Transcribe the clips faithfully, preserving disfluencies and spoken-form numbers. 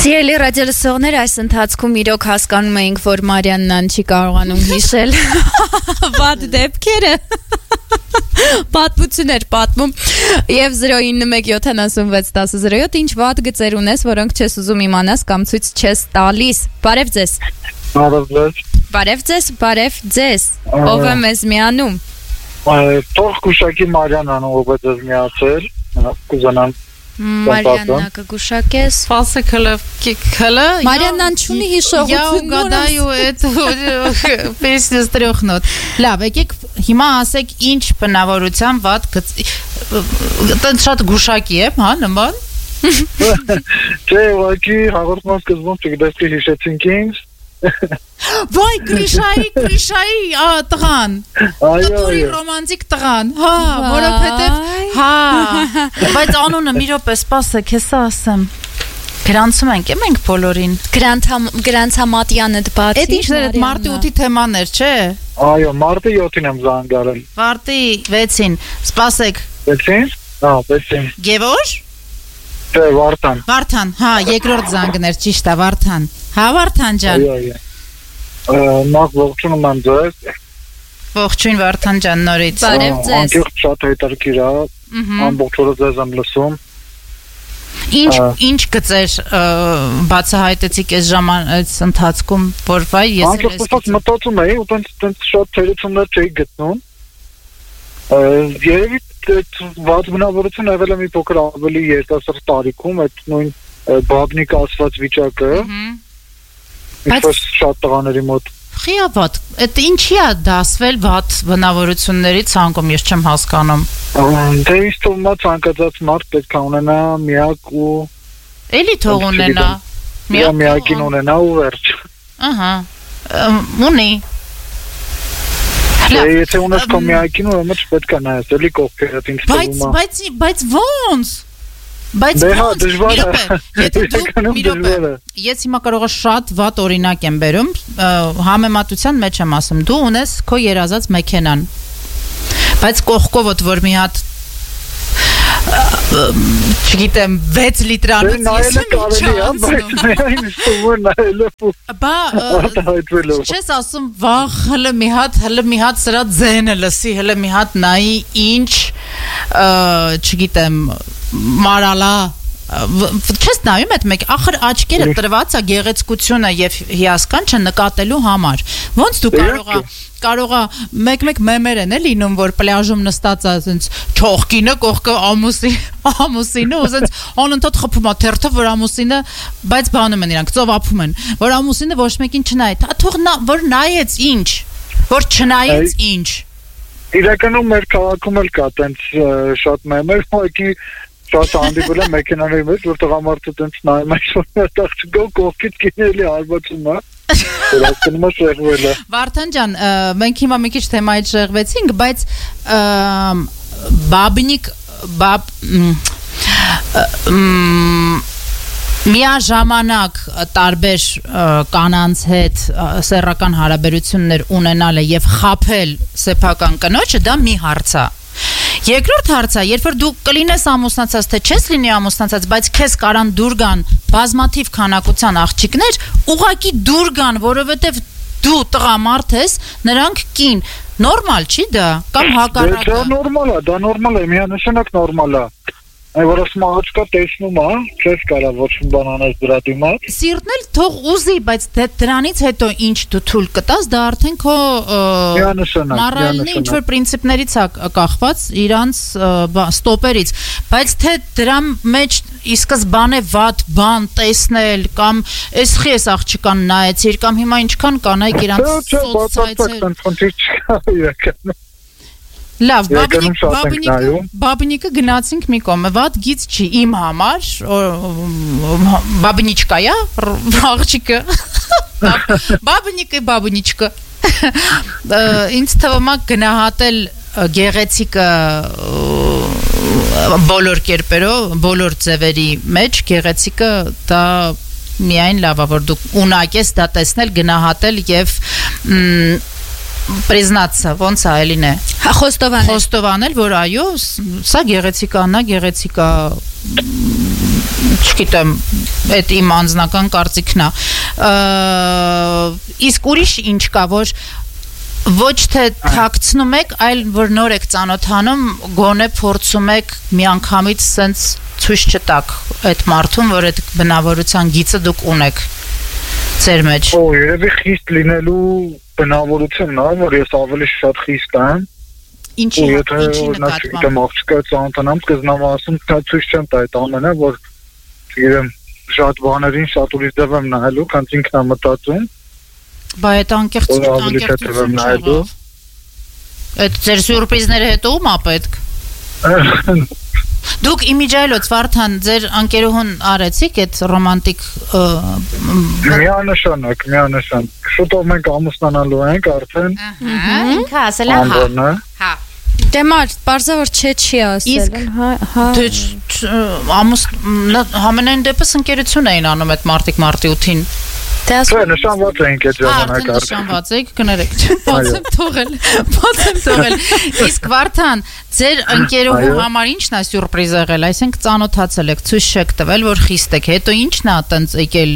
Սիրելի ռադիոլսողներ, այս ընթացքում իրոք հասկանում էինք, որ Մարիաննան չի կարողանում հիշել վատ դեպքերը, պատմություններ պատմում և zero nine one seven seven six one zero zero seven ինչ վատ գծեր ունես, որոնք չես ուզում իմանաս կամ ցույց չես տալիս։ Բարև ձեզ։ Բարև ձեզ։ Բարև ձեզ, բարև ձեզ։ Ով է մեզ միանում։ Թող Գուշակի Մարիաննան ով է ձեզ միացել, կուզենամ Մարիաննա կգուշակես։ Սպասեք հլը, հլը Մարիաննան չունի հիշողություն։ Я угадаю эту песню с трех нот. Լավ, եկեք հիմա ասեք ինչ բնավորության վատ տենց շատ գուշակի եմ, հա, նման։ Չէ, ուղղակի հաղորդման սկզբում չգիտես հիշեցինք ինձ։ Վայ, Գրիշայի, Գրիշայի տղան։ Տտուրի ռոմանտիկ տղան։ Հա, որովհետև, հա, բայց անունը մի րոպե սպասեք, հեսա ասեմ։ Գրանցում ենք, եմ ենք բոլորին։ Գրանցամատյանը դպացի։ Էդ ինչներ էդ մարտի ութի թեմաներ, չէ։ Այո, մարտի յոթին եմ զանգարել։ Մարտի վեցին, սպասեք։ Վեցին։ Հա, վեցին։ Գևոր։ Չէ, Վարդան։ Վարդան, հա, երկրորդ զանգներ, ճիշտ է, Վարդան։ Հա, Վարդան ջան։ Այո, այո։ Նախ ողջունում եմ ձեզ։ Ողջույն Վարդան ջան, նորից։ Բարև ձեզ։ Անկեղծ շատ հետաքրքիր է։ Ամբողջ օրը ձեզ եմ լսում։ Ինչ ինչ գծեր բացահայտեցիք այս ժամանակ ընթացքում, որ վայ ես էլ ես Անկեղծ մտածում էի ու տենց տենց շատ թերություններ չէի գտնում։ Երևի այդ վատ բնավորությունը եղել է մի փոքր ավելի երիտասարդ տարիքում, այդ նույն բաբնիկ ասված վիճակը։ Բայց շատ տղաների մոտ խիավատ, այդ ինչի է դասվել վատ բնավորությունների ցանկում, ես չեմ հասկանում։ Դե ինձ թվում է ցանկացած մարդ պետք է ունենա միակ ու էլի թող ունենա միակին ունենա ու վերջ։ Ահա, ունի։ Եթե ունես քո միակին, ուրեմն չպետք է նայես, էլի կողքերդ ինձ թվում է։ Բայց բայց ո՞նց։ Բայց ես հիմա կարող եմ շատ վատ օրինակ եմ բերում, համեմատության մեջ եմ ասում, դու ունես քո երազած մեքենան, բայց կողքովդ որ մի հատ չգիտեմ վեց լիտրանոց ես բա չես ասում վաղ հլը մի հատ հլը մի հատ սրա ձենը լսի հլը մի հատ նայի ինչ չգիտեմ մարալա չես նայում այդ մեկ ախր աչքերը տրված է գեղեցկությունը եւ հիասքանչը նկատելու համար ոնց դու կարողա կարողա մեկ-մեկ մեմեր են է լինում որ պլաժում նստած է ասենց չողկինը կողքը ամուսին ամուսինը ու ասենց անընդհատ խփում է թերթը որ ամուսինը բայց բանում են իրանք ծովափում են որ ամուսինը ոչ մեկին չնայ թող որ նայեց ինչ որ չնայեց ինչ իրականում մեր քաղաքում էլ կա տենց շատ մեմեր ուղղակի շատ հանդիպել եմ մեքենաների մեջ, որ տղամարդը տենց նայում է, որ աղջիկը կողքից կինելի հարվածում է, որ հասկանում է շեղվել է։ Վարդան ջան, մենք հիմա մի քիչ թեմայից շեղվեցինք, բայց բաբնիկ, բաբ, միաժամանակ տարբեր կանանց հետ սեռական հարաբերություններ ունենալը եւ խաբել սեփական կնոջը դա մի հարց է։ Երկրորդ հարցը, երբ որ դու կլինես ամուսնացած, թե չես լինի ամուսնացած, բայց քեզ կարան դուր գան բազմաթիվ քանակության աղջիկներ, ուղղակի դուր գան, որովհետև դու տղամարդ ես, նրանք կին, նորմալ չի դա, կամ հակառակը։ Դա նորմալ է, դա նորմալ է, միանշանակ նորմալ է։ Այ որ ասում աղջիկա տեսնում է, չես կարող ոչ մի բան անես դրա դիմաց։ Սիրտն էլ թող ուզի, բայց դրանից հետո ինչ դու թույլ կտաս, դա արդեն քո մորալնի ինչ որ պրինցիպներից է կախված, իրանց ստոպերից, բայց թե դրա մեջ ի սկզբանե վատ բան տեսնել կամ էսխի էս աղջիկան նայեցիր կամ հիմա ինչքան կանայք իրանց սոցցայցեր Լավ, բաբնիկը գնացինք մի կողմ, վատ գից չի իմ համար, բաբնիչկա է, աղջիկը, բաբնիկը, բաբնիչկը, ինձ թվում է գնահատել գեղեցիկը բոլոր կերպերով, բոլոր ձևերի մեջ, գեղեցիկը դա միայն լավ է, որ դու ունակ ես դա տեսնել, գնահատել և Признаться, ոնց է էլին է Խոստովանել Խոստովանել, որ այո, սա գեղեցիկ է, նա գեղեցիկ է չգիտեմ, այդ իմ անձնական կարծիքն է։ Իսկ ուրիշ ինչ կա, որ ոչ թե թաքցնում եք, այլ որ նոր եք ծանոթանում, գոնե փորձում եք միանգամից սենց ցույց չտակ այդ մարդուն, որ այդ բնավորության գիծը դուք ունեք ձեր մեջ։ Օ, երևի խիստ լինելու բնավորությունն է, որ ես ավելի շատ խիստ եմ։ Ինչի ինչի նկատմամբ։ Դեմ աղջիկը ծանոթանամ, կզնամ ասում, թե ցույց չեմ տա այդ ամենը, որ չգիտեմ, շատ բաներին շատ ուրիշ դեպ եմ նայելու, քան ինքն է մտածում։ Բա այդ անկեղծ անկեղծություն նայելու։ Այդ ձեր սյուրպրիզները հետո ում է պետք։ Դուք իմիջայլոց Վարդան ձեր անկերուհուն արեցիք այդ ռոմանտիկ միանշանակ, միանշանակ։ Շուտով մենք ամուսնանալու ենք արդեն։ Ահա, ինքը ասել է հա։ Հա։ Դե մարդ, բարձա որ չէ չի ասել, հա, հա։ Դե ամուս համենայն դեպս ընկերություն էին անում այդ մարտիկ մարտի ութին։ Չէ, նշանված էինք այդ ժամանակ արդեն նշանված եք, կներեք, բացեմ թողել, բացեմ թողել։ Իսկ Վարդան, ձեր ընկերուհու համար ի՞նչն է սյուրպրիզ եղել, այսինքն ծանոթացել եք, ցույց չեք տվել, որ խիստ եք, հետո ի՞նչն է այտենց եկել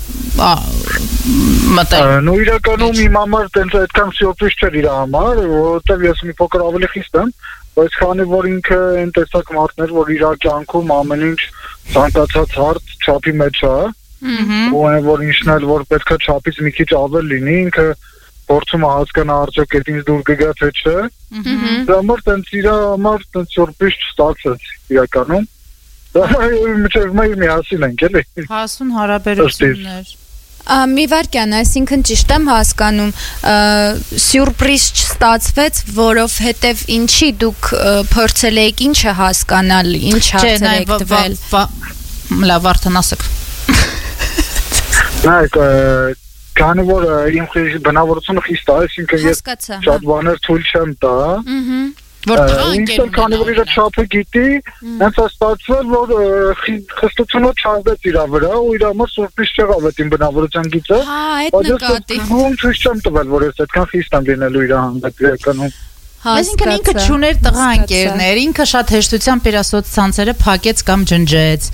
մտել։ Նու իրականում իմ համար այտենց այդքան սյուրպրիզ չէր իր համար, որովհետև ես մի փոքր ավելի խիստ եմ, բայց քանի որ ինքը այն տեսակ մարդն էր, որ իր կյանքում ամեն ինչ ցանկացած հարց չափի մեջ է, ու այն որ ինչն էլ որ պետքա չափից մի քիչ ավել լինի, ինքը փորձում է հասկանա արդյոք այդ ինձ դուր կգա թե չէ։ Դա համար տենց իր համար տենց սյուրպրիզ չստացեց իրականում։ Դա միշտ մեր միասին ենք էլի։ Հասուն հարաբերություններ։ Մի վարքյան, այսինքն ճիշտ եմ հասկանում, սյուրպրիզ չստացվեց, որովհետև ինչի դուք փորձել եք ինչը հասկանալ, ինչ հարցեր եք տվել։ Լավ, Վարդան ասեք։ Նայեք, քանի որ իմ բնավորությունը խիստ է, այսինքն ես շատ բաներ թույլ չեմ տա։ Որ ինքն քանի որ իր չափը գիտի, հենց է ստացվել, որ խստությունը չազդեց իր վրա ու իր համար սուրպրիզ չեղավ այդ իմ բնավորության գիծը։ Հա, այդ նկատի։ Ում ցույց չեմ տվել, որ ես այդքան խիստ եմ լինելու իր հանդեպ իրականում։ Այսինքն ինքը չուներ տղա ընկերներ, ինքը շատ հեշտությամբ իր սոցցանցերը փակեց կամ ջնջեց։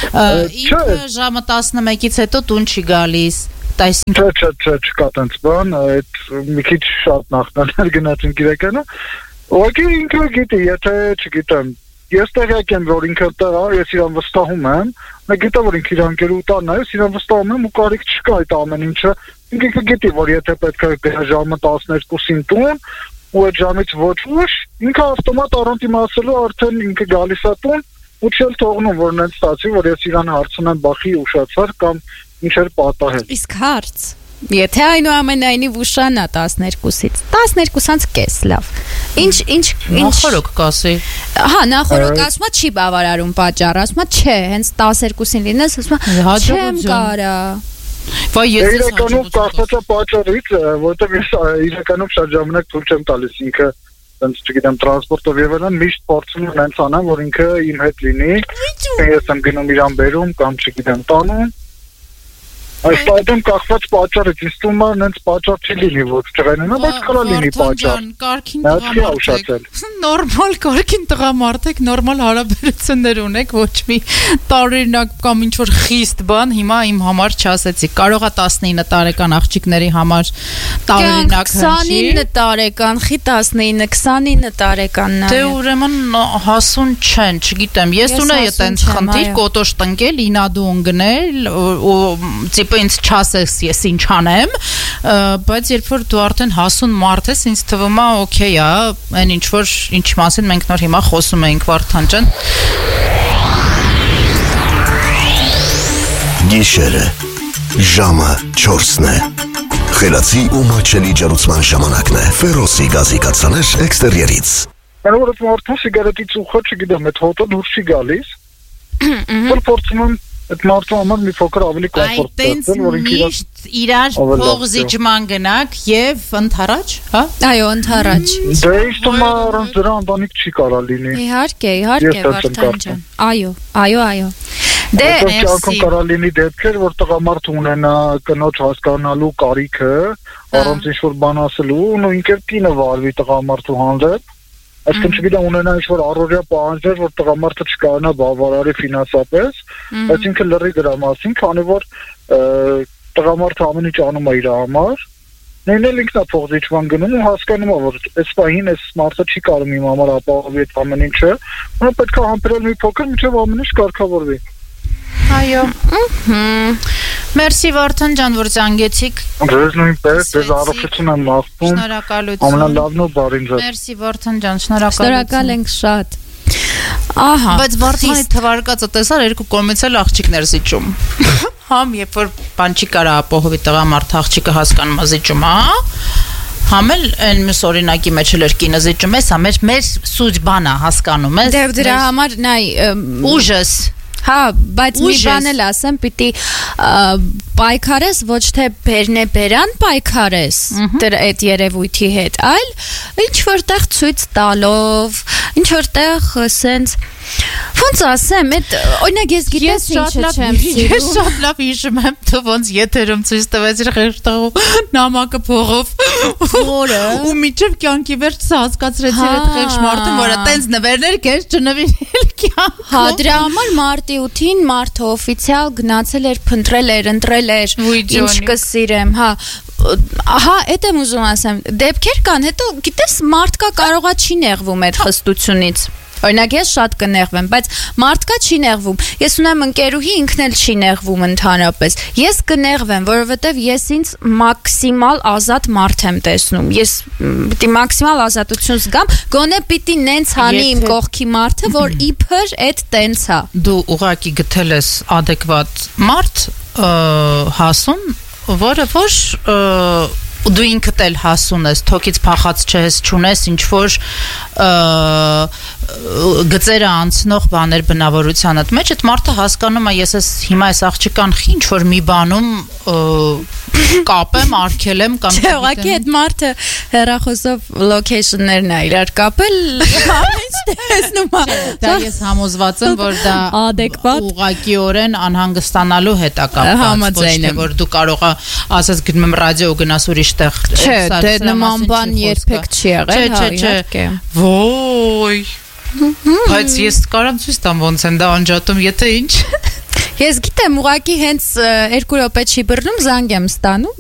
Ինքը ժամը տասնմեկից հետո տուն չի գալիս։ Չէ, չէ, չէ, չկա տենց բան, այդ մի քիչ շատ նախնաներ գնացինք իրականում։ Ուղղակի ինքը գիտի, եթե չգիտեմ, ես տեղյակ եմ, որ ինքը տղա, ես իրան վստահում եմ, նա գիտե, որ ինքը իր ընկերու տանն է, ես իրան վստահում եմ ու կարիք չկա այդ ամեն ինչը։ Ինքը գիտի, որ եթե պետք է գա ժամը տասներկուսին տուն, ու այդ ժամից ոչ ուշ, ինքը ավտոմատ առանց իմացելու արդեն ինքը գալիս է տուն ու չել թողնում, որ նենց ստացի, որ ես իրան հարցնեմ բախի ուշացար կամ ինչ էր պատահել։ Իսկ հարց, եթե այնուամենայնիվ ուշանա տասներկուսից, տասներկուսից կես լավ։ Ինչ, ինչ, ինչ նախորոք կասի։ Հա, նախորոք ասում է չի բավարարում պատճառը, ասում է չէ, հենց տասներկուսին լինես, ասում է չեմ կարա։ Վայ ես իրականում կախված է պատճառից, որտեղ ես իրականում շատ ժամանակ թույլ չեմ տալիս ինքը, այնց չգիտեմ տրանսպորտով եւ այլն, միշտ փորձում եմ այնց անեմ, որ ինքը իմ հետ լինի, ես եմ գնում իրան բերում կամ չգիտեմ տանում։ Այս այդում կախված պատճառից, ինձ թվում է այնց պատճառ չի լինի, որ չեղանանա, բայց կարա լինի պատճառ։ Կարքին տղամարդ նորմալ կարքին տղամարդ եք, նորմալ հարաբերություններ ունեք, ոչ մի տարօրինակ կամ ինչ որ խիստ բան, հիմա իմ համար չասեցի։ Կարող է տասնինը տարեկան աղջիկների համար տարօրինակ հնչի։ քսանինը տարեկան, խի տասնինը, քսանինը տարեկանն է։ Դե ուրեմն հասուն չեն, չգիտեմ։ Ես ունեի այտենց խնդիր կոտոշ տնկել, ինադուն գնել ու ինձ չասես ես ինչ անեմ, բայց երբ որ դու արդեն հասուն մարդ ես, ինձ թվում է օքեյ է, այն ինչ որ ինչ մասին մենք նոր հիմա խոսում էինք Վարդան ջան։ Գիշերը ժամը չորսն է։ Խելացի ու մաչելի ջերուցման ժամանակն է։ Ֆերոսի գազի կացաներ էքստերիերից։ Այն որ մարդու սիգարետի ծուխը չգիտեմ, այդ հոտը դուրս չի գալիս։ Որ փորձում եմ այդ մարդու համար մի փոքր ավելի կոմֆորտ ստացել, որ ինքը միշտ իրար փող զիջման գնաք եւ ընթառաջ, հա? Այո, ընթառաջ։ Դե ինձ թվում է առանց դրա ընտանիք չի կարա լինի։ Իհարկե, իհարկե, Վարդան ջան։ Այո, այո, այո։ Դե ներսի կարա լինի դեպքեր, որ տղամարդ ունենա կնոջ հասկանալու կարիքը, առանց ինչ որ բան ասելու, ու ինքը կինը վարվի տղամարդու հանդեպ։ Այսինքն չգիտեմ ունենա ինչ-որ առօրյա պահանջներ, որ տղամարդը չկարողանա բավարարի ֆինանսապես, բայց ինքը լրի դրա մասին, քանի որ տղամարդը ամեն ինչ անում է իր համար, նույնն ինքն է փոխզիջման գնում ու հասկանում է, որ այս պահին այս մարդը չի կարող իմ համար ապահովի այդ ամեն ինչը, ու պետք է համբերել մի փոքր, մինչև ամեն ինչ կարգավորվի։ Այո։ Մերսի Վարդան ջան, որ զանգեցիք։ Ձեզ նույնպես, ձեզ առողջություն եմ մաղթում։ Շնորհակալություն։ Ամենալավն ու բարին ձեզ։ Մերսի Վարդան ջան, շնորհակալություն։ Շնորհակալ ենք շատ։ Ահա, բայց Վարդանի թվարկածը տեսար երկու կողմից էլ աղջիկներ զիջում։ Համ երբ որ բան չի կարա ապահովի տղամարդ աղջիկը հասկանում է զիջում, հա։ Համ էլ այն մյուս օրինակի մեջ էլ կինը զիջում է, սա մեր մեր սուջ բանա հասկանում ես։ Դե դրա համար նայ ուժս Հա, բայց մի բան էլ ասեմ, պիտի պայքարես ոչ թե բերնե բերան պայքարես այդ երևույթի հետ, այլ ինչ որտեղ ցույց տալով, ինչ որտեղ սենց ոնց ասեմ, այդ օրինակ ես գիտես ինչը չեմ սիրում։ Ես շատ լավ հիշում եմ, թե ոնց եթերում ցույց տվեցիր խեղճտաղու նամակը փողով։ Որը ու միջև կյանքի վերջ հասկացրեցիր այդ խեղճ մարդը, որը տենց նվերներ կես չնվիրել կյանք։ Հա, դրա համար մարտի ութին մարդը օֆիցիալ գնացել էր, փնտրել էր, ընտրել էր, ինչ կսիրեմ, հա։ Ահա, այդ եմ ուզում ասեմ, դեպքեր կան, հետո գիտես մարդկա կարողա չի նեղվում այդ խստությունից։ Օրինակ ես շատ կնեղվեմ, բայց մարդկա չի նեղվում։ Ես ունեմ ընկերուհի, ինքն էլ չի նեղվում ընդհանրապես։ Ես կնեղվեմ, որովհետև ես ինձ մաքսիմալ ազատ մարդ եմ տեսնում։ Ես պիտի մաքսիմալ ազատություն զգամ, գոնե պիտի նենց հանի իմ կողքի մարդը, որ իբր այդ տենց է։ Դու ուղղակի գտել ես adekvat մարդ, հասուն, որը որ դու ինքդ էլ հասուն ես, թոքից փախած չես, չունես ինչ որ գծերը անցնող բաներ բնավորությանդ մեջ, այդ մարդը հասկանում է, ես ես հիմա այս աղջիկան ինչ որ մի բանում կապեմ, արգելեմ կամ չէ, ուղղակի այդ մարդը հեռախոսով location-ներն է իրար կապել, ինչ տեսնում է։ Դա ես համոզված եմ, որ դա ուղղակիորեն անհանգստանալու հետ է կապված, ոչ թե որ դու կարող ասես գնում եմ ռադիո ու գնաս ուրիշ տեղ։ Չէ, դե նման բան երբեք չի եղել, հա, իհարկե։ Ոյ։ Բայց ես կարամ ցույց տամ ոնց են դա անջատում, եթե ինչ։ Ես գիտեմ, ուղղակի հենց երկու րոպե չի բռնում, զանգ եմ ստանում։